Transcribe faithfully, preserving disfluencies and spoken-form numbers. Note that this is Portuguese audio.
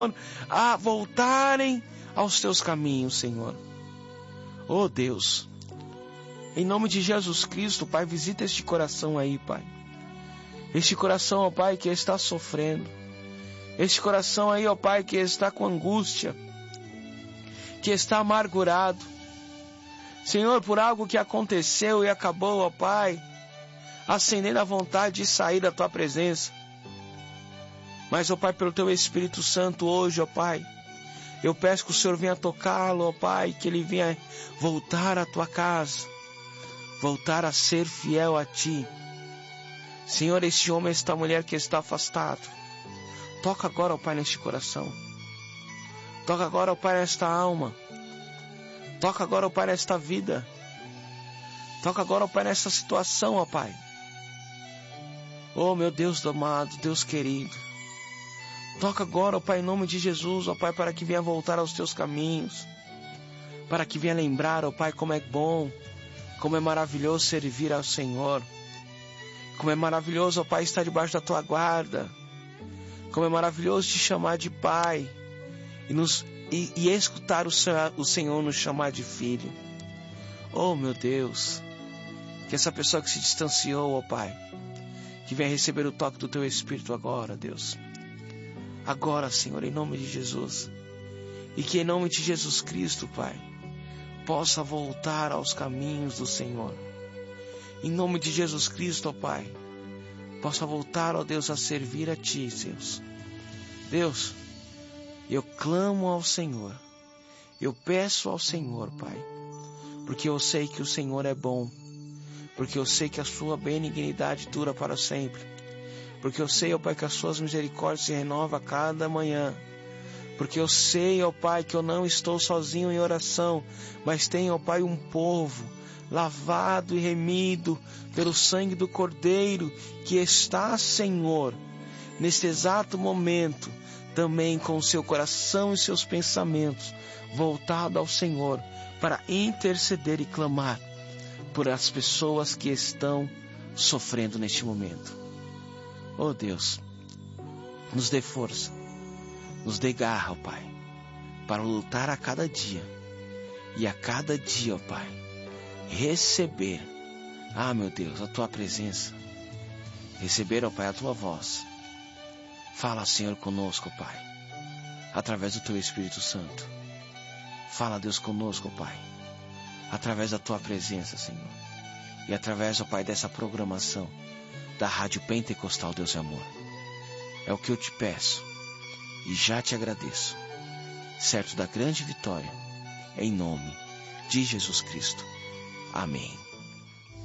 a voltarem aos teus caminhos, Senhor. Oh Deus, em nome de Jesus Cristo, Pai, visita este coração aí, Pai. Este coração, ó Pai, que está sofrendo. Este coração aí, ó Pai, que está com angústia, que está amargurado. Senhor, por algo que aconteceu e acabou, ó Pai, acendendo a vontade de sair da Tua presença. Mas, ó Pai, pelo Teu Espírito Santo hoje, ó Pai, eu peço que o Senhor venha tocá-lo, ó Pai, que ele venha voltar à Tua casa, voltar a ser fiel a Ti. Senhor, este homem, esta mulher que está afastado, toca agora, ó Pai, neste coração. Toca agora, ó Pai, nesta alma. Toca agora, ó Pai, nesta vida. Toca agora, ó Pai, nesta situação, ó Pai. Oh, meu Deus amado, Deus querido. Toca agora, ó Pai, em nome de Jesus, ó Pai, para que venha voltar aos Teus caminhos. Para que venha lembrar, ó Pai, como é bom, como é maravilhoso servir ao Senhor. Como é maravilhoso, ó Pai, estar debaixo da Tua guarda. Como é maravilhoso te chamar de Pai. E, nos, e, e escutar o, o Senhor nos chamar de filho. Oh, meu Deus. Que essa pessoa que se distanciou, ó Pai, que venha receber o toque do Teu Espírito agora, Deus. Agora, Senhor, em nome de Jesus. E que em nome de Jesus Cristo, Pai, possa voltar aos caminhos do Senhor. Em nome de Jesus Cristo, ó Pai, possa voltar, ó Deus, a servir a Ti, Deus. Deus, eu clamo ao Senhor. Eu peço ao Senhor, Pai, porque eu sei que o Senhor é bom. Porque eu sei que a Sua benignidade dura para sempre. Porque eu sei, ó Pai, que as Suas misericórdias se renovam a cada manhã. Porque eu sei, ó Pai, que eu não estou sozinho em oração, mas tenho, ó Pai, um povo lavado e remido pelo sangue do Cordeiro, que está, Senhor, neste exato momento, também com o seu coração e seus pensamentos voltado ao Senhor, para interceder e clamar por as pessoas que estão sofrendo neste momento. Oh Deus, nos dê força, nos dê garra, ó Pai, para lutar a cada dia, e a cada dia, ó Pai, receber, ah meu Deus, a Tua presença, receber, ó Pai, a Tua voz. Fala, Senhor, conosco, Pai, através do Teu Espírito Santo. Fala, Deus, conosco, Pai, através da Tua presença, Senhor, e através, ó Pai, dessa programação da Rádio Pentecostal Deus e Amor. É o que eu te peço e já te agradeço, certo da grande vitória, em nome de Jesus Cristo. Amém.